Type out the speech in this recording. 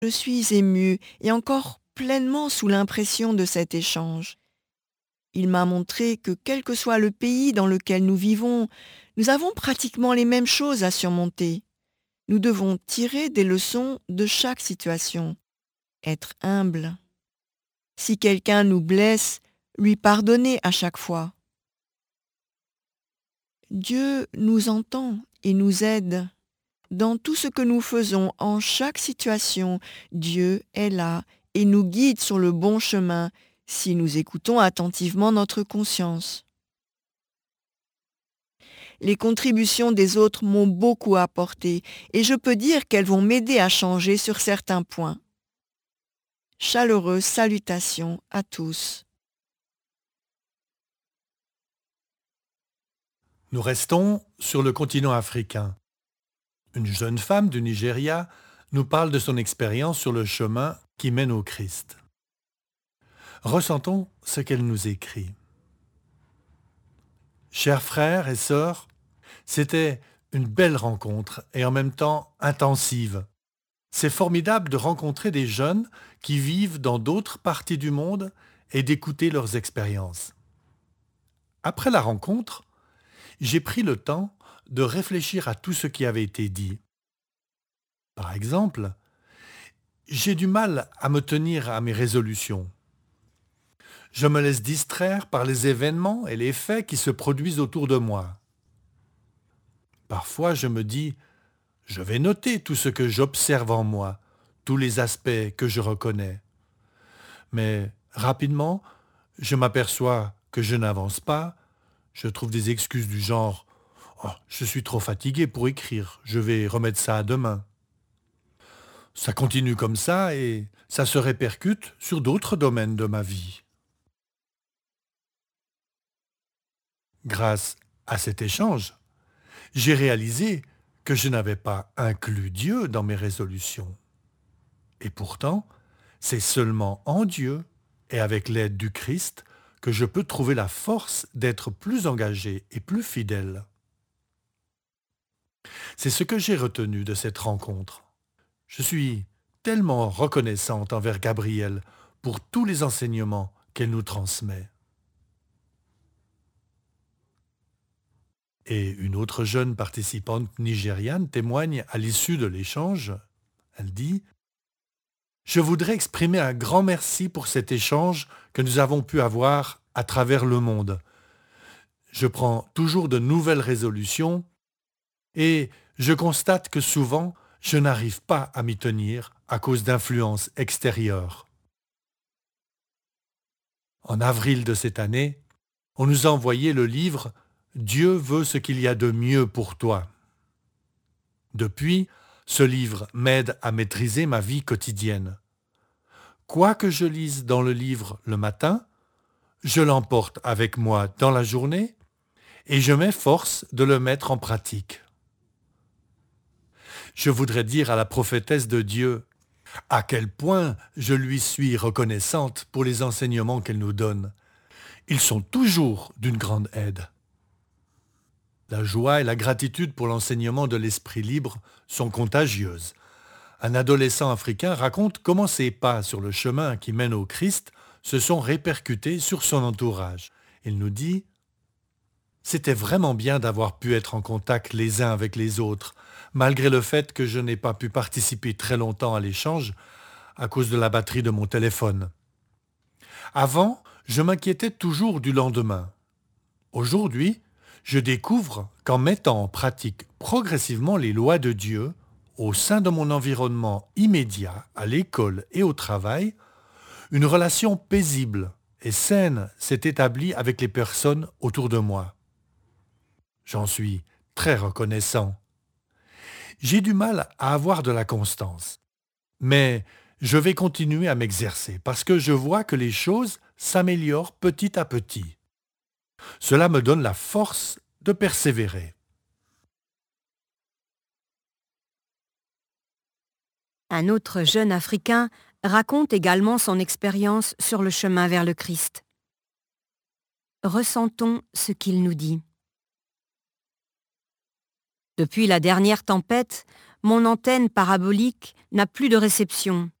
Je suis émue et encore pleinement sous l'impression de cet échange. Il m'a montré que quel que soit le pays dans lequel nous vivons, nous avons pratiquement les mêmes choses à surmonter. Nous devons tirer des leçons de chaque situation, être humble. Si quelqu'un nous blesse, lui pardonner à chaque fois. Dieu nous entend et nous aide. Dans tout ce que nous faisons, en chaque situation, Dieu est là et nous guide sur le bon chemin si nous écoutons attentivement notre conscience. Les contributions des autres m'ont beaucoup apporté et je peux dire qu'elles vont m'aider à changer sur certains points. Chaleureuse salutations à tous. Nous restons sur le continent africain. Une jeune femme du Nigeria nous parle de son expérience sur le chemin qui mène au Christ. Ressentons ce qu'elle nous écrit. Chers frères et sœurs, c'était une belle rencontre et en même temps intensive. C'est formidable de rencontrer des jeunes qui vivent dans d'autres parties du monde et d'écouter leurs expériences. Après la rencontre, j'ai pris le temps de réfléchir à tout ce qui avait été dit. Par exemple, j'ai du mal à me tenir à mes résolutions. Je me laisse distraire par les événements et les faits qui se produisent autour de moi. Parfois, je me dis, je vais noter tout ce que j'observe en moi, tous les aspects que je reconnais. Mais rapidement, je m'aperçois que je n'avance pas, je trouve des excuses du genre « Oh, je suis trop fatigué pour écrire, je vais remettre ça à demain ». Ça continue comme ça et ça se répercute sur d'autres domaines de ma vie. Grâce à cet échange, j'ai réalisé que je n'avais pas inclus Dieu dans mes résolutions. Et pourtant, c'est seulement en Dieu et avec l'aide du Christ que je peux trouver la force d'être plus engagé et plus fidèle. C'est ce que j'ai retenu de cette rencontre. Je suis tellement reconnaissante envers Gabrielle pour tous les enseignements qu'elle nous transmet. Et une autre jeune participante nigériane témoigne à l'issue de l'échange. Elle dit « Je voudrais exprimer un grand merci pour cet échange que nous avons pu avoir à travers le monde. Je prends toujours de nouvelles résolutions et je constate que souvent, je n'arrive pas à m'y tenir à cause d'influences extérieures. » En avril de cette année, on nous a envoyé le livre « Dieu veut ce qu'il y a de mieux pour toi ». Depuis, ce livre m'aide à maîtriser ma vie quotidienne. Quoi que je lise dans le livre le matin, je l'emporte avec moi dans la journée et je m'efforce de le mettre en pratique. Je voudrais dire à la prophétesse de Dieu à quel point je lui suis reconnaissante pour les enseignements qu'elle nous donne. Ils sont toujours d'une grande aide. La joie et la gratitude pour l'enseignement de l'esprit libre sont contagieuses. Un adolescent africain raconte comment ses pas sur le chemin qui mène au Christ se sont répercutés sur son entourage. Il nous dit « C'était vraiment bien d'avoir pu être en contact les uns avec les autres, malgré le fait que je n'ai pas pu participer très longtemps à l'échange à cause de la batterie de mon téléphone. Avant, je m'inquiétais toujours du lendemain. Aujourd'hui, je découvre qu'en mettant en pratique progressivement les lois de Dieu au sein de mon environnement immédiat, à l'école et au travail, une relation paisible et saine s'est établie avec les personnes autour de moi. J'en suis très reconnaissant. J'ai du mal à avoir de la constance, mais je vais continuer à m'exercer parce que je vois que les choses s'améliorent petit à petit. Cela me donne la force de persévérer. Un autre jeune Africain raconte également son expérience sur le chemin vers le Christ. Ressentons ce qu'il nous dit. Depuis la dernière tempête, mon antenne parabolique n'a plus de réception.